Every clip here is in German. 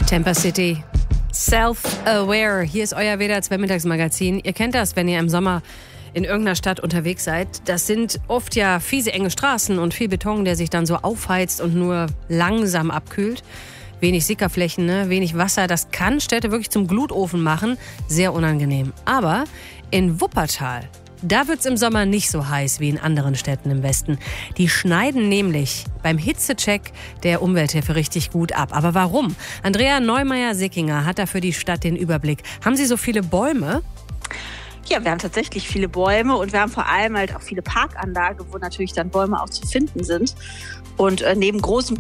Tampa City. Self-Aware. Hier ist euer WDR 2 Mittagsmagazin. Ihr kennt das, wenn ihr im Sommer in irgendeiner Stadt unterwegs seid. Das sind oft ja fiese, enge Straßen und viel Beton, der sich dann so aufheizt und nur langsam abkühlt. Wenig Sickerflächen, wenig Wasser. Das kann Städte wirklich zum Glutofen machen. Sehr unangenehm. Aber in Wuppertal, da wird's im Sommer nicht so heiß wie in anderen Städten im Westen. Die schneiden nämlich beim Hitzecheck der Umwelthilfe richtig gut ab. Aber warum? Andrea Neumeier-Sickinger hat da für die Stadt den Überblick. Haben Sie so viele Bäume? Ja, wir haben tatsächlich viele Bäume und wir haben vor allem halt auch viele Parkanlagen, wo natürlich dann Bäume auch zu finden sind. Und neben großen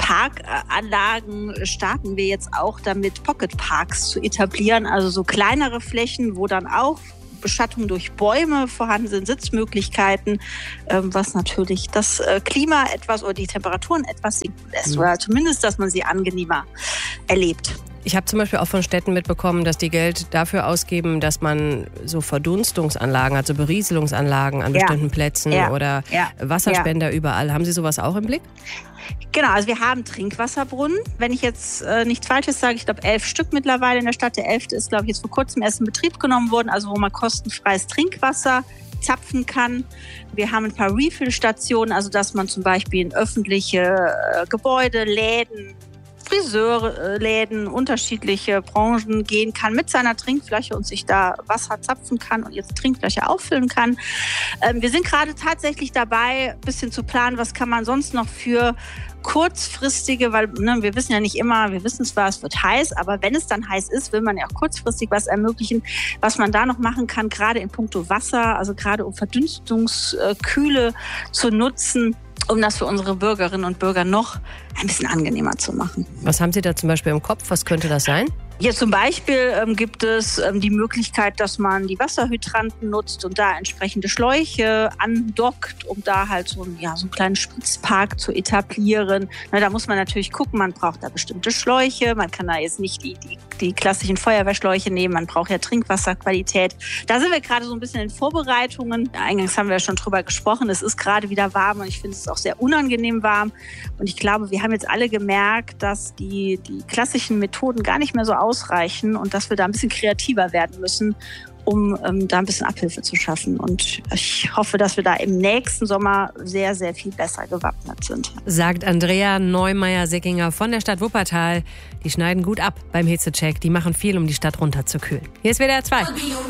Parkanlagen starten wir jetzt auch damit, Pocket Parks zu etablieren. Also so kleinere Flächen, wo dann auch Beschattung durch Bäume vorhanden sind, Sitzmöglichkeiten, was natürlich das Klima etwas oder die Temperaturen etwas sinken lässt. Oder zumindest, dass man sie angenehmer erlebt. Ich habe zum Beispiel auch von Städten mitbekommen, dass die Geld dafür ausgeben, dass man so Verdunstungsanlagen, also Berieselungsanlagen an bestimmten Plätzen oder Wasserspender überall. Haben Sie sowas auch im Blick? Genau, also wir haben Trinkwasserbrunnen. Wenn ich jetzt nichts Falsches sage, ich glaube 11 Stück mittlerweile in der Stadt. Der 11. ist, glaube ich, jetzt vor kurzem erst in Betrieb genommen worden, also wo man kostenfreies Trinkwasser zapfen kann. Wir haben ein paar Refill-Stationen, also dass man zum Beispiel in öffentliche Gebäude, Läden, Friseurläden, unterschiedliche Branchen gehen kann mit seiner Trinkflasche und sich da Wasser zapfen kann und jetzt Trinkflasche auffüllen kann. Wir sind gerade tatsächlich dabei, ein bisschen zu planen, was kann man sonst noch für kurzfristige, weil wir wissen ja nicht immer, wir wissen zwar, es wird heiß, aber wenn es dann heiß ist, will man ja auch kurzfristig was ermöglichen, was man da noch machen kann, gerade in puncto Wasser, also gerade um Verdunstungskühle zu nutzen, um das für unsere Bürgerinnen und Bürger noch ein bisschen angenehmer zu machen. Was haben Sie da zum Beispiel im Kopf? Was könnte das sein? Hier zum Beispiel gibt es die Möglichkeit, dass man die Wasserhydranten nutzt und da entsprechende Schläuche andockt, um da halt so einen kleinen Spritzpark zu etablieren. Da muss man natürlich gucken, man braucht da bestimmte Schläuche. Man kann da jetzt nicht die klassischen Feuerwehrschläuche nehmen. Man braucht ja Trinkwasserqualität. Da sind wir gerade so ein bisschen in Vorbereitungen. Eingangs haben wir ja schon drüber gesprochen. Es ist gerade wieder warm und ich finde es auch sehr unangenehm warm. Und ich glaube, wir haben jetzt alle gemerkt, dass die klassischen Methoden gar nicht mehr so ausreichen und dass wir da ein bisschen kreativer werden müssen, um da ein bisschen Abhilfe zu schaffen. Und ich hoffe, dass wir da im nächsten Sommer sehr, sehr viel besser gewappnet sind. Sagt Andrea Neumeier-Sickinger von der Stadt Wuppertal. Die schneiden gut ab beim Hitzecheck. Die machen viel, um die Stadt runterzukühlen. Hier ist WDR 2.